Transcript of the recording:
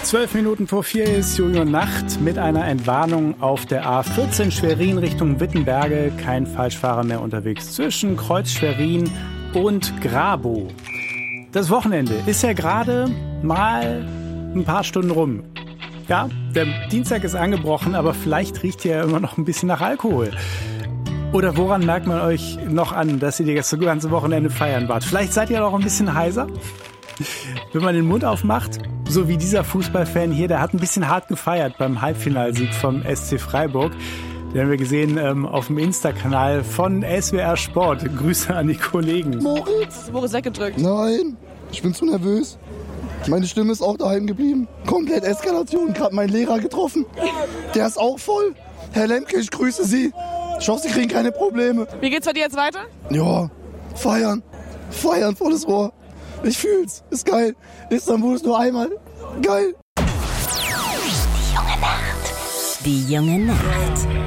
3:12 ist Jojo Nacht mit einer Entwarnung auf der A14 Schwerin Richtung Wittenberge. Kein Falschfahrer mehr unterwegs zwischen Kreuz Schwerin und Grabow. Das Wochenende ist ja gerade mal ein paar Stunden rum. Ja, der Dienstag ist angebrochen, aber vielleicht riecht ihr ja immer noch ein bisschen nach Alkohol. Oder woran merkt man euch noch an, dass ihr das ganze Wochenende feiern wart? Vielleicht seid ihr auch ein bisschen heiser? Wenn man den Mund aufmacht, so wie dieser Fußballfan hier, der hat ein bisschen hart gefeiert beim Halbfinalsieg vom SC Freiburg. Den haben wir gesehen auf dem Insta-Kanal von SWR Sport. Grüße an die Kollegen. Moritz weggedrückt. Nein, ich bin zu nervös. Meine Stimme ist auch daheim geblieben. Komplett Eskalation. Gerade meinen Lehrer getroffen. Der ist auch voll. Herr Lemke, ich grüße Sie. Ich hoffe, Sie kriegen keine Probleme. Wie geht's bei dir jetzt weiter? Ja, feiern. Feiern, volles Rohr. Ich fühl's. Ist geil. Istanbul ist nur einmal. Geil. Die junge Nacht. Die junge Nacht.